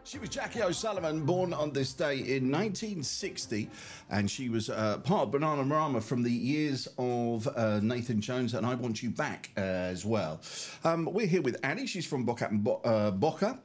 She was Jackie O'Sullivan, born on this day in 1960, and she was part of Bananarama from the years of Nathan Jones and I Want You Back as well. We're here with Annie. She's from Bucat and Boca,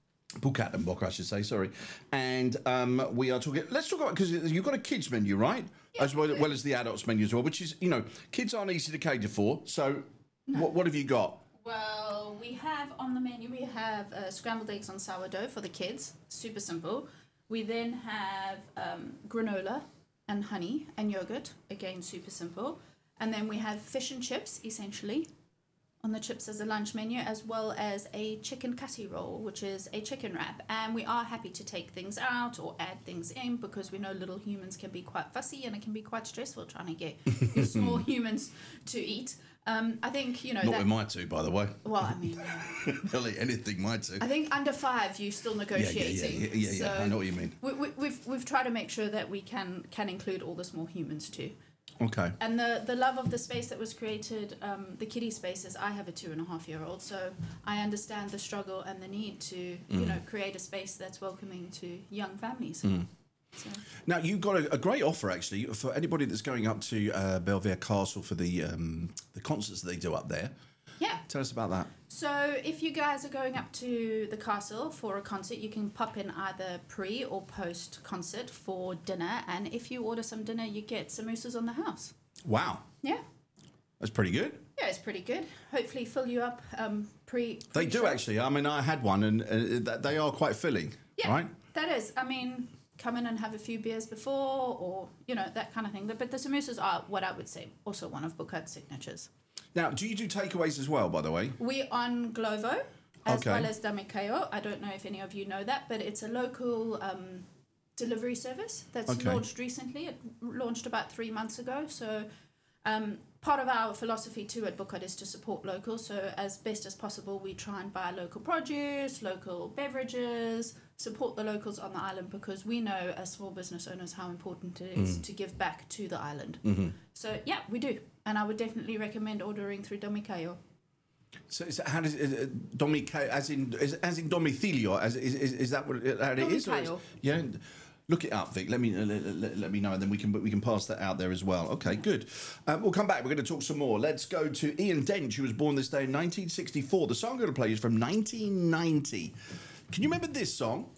I should say, sorry. And we are talking, let's talk about, because you've got a kids menu, right? Yeah, as well as the adults menu as well, which is, you know, kids aren't easy to cater for. So what have you got? Well, we have on the menu, we have scrambled eggs on sourdough for the kids. Super simple. We then have granola and honey and yogurt. Again, super simple. And then we have fish and chips, essentially, on the chips as a lunch menu, as well as a chicken curry roll, which is a chicken wrap. And we are happy to take things out or add things in because we know little humans can be quite fussy and it can be quite stressful trying to get your small humans to eat. I think, you know... Not with my two, by the way. Well, I mean... They'll eat anything, my two. I think under 5, you're still negotiating. Yeah, so I know what you mean. We've tried to make sure that we can include all the small humans too. Okay. And the love of the space that was created, the kiddie spaces, I have a 2.5-year-old, so I understand the struggle and the need to, you know, create a space that's welcoming to young families. So. Now, you've got a great offer, actually, for anybody that's going up to Belvedere Castle for the concerts that they do up there. Yeah. Tell us about that. So if you guys are going up to the castle for a concert, you can pop in either pre or post concert for dinner. And if you order some dinner, you get samosas on the house. Wow. Yeah. That's pretty good. Yeah, it's pretty good. Hopefully fill you up pre. They do, actually. I mean, I had one and they are quite filling, yeah, right? That is. I mean, come in and have a few beers before or, you know, that kind of thing. But the samosas are what I would say also one of Bucat's signatures. Now, do you do takeaways as well, by the way? We're on Glovo as well as Damikayo. I don't know if any of you know that, but it's a local delivery service that's launched recently. It launched about 3 months ago. So part of our philosophy too at Bucat is to support locals. So as best as possible, we try and buy local produce, local beverages, support the locals on the island because we know as small business owners how important it is to give back to the island. So yeah, we do. And I would definitely recommend ordering through Damikayo. So how does Domikayo, as in domicilio, is that what it is? Domikayo. Yeah. Look it up, Vic. Let me know, and then we can pass that out there as well. Okay, good. We'll come back. We're going to talk some more. Let's go to Ian Dench, who was born this day in 1964. The song I'm going to play is from 1990. Can you remember this song?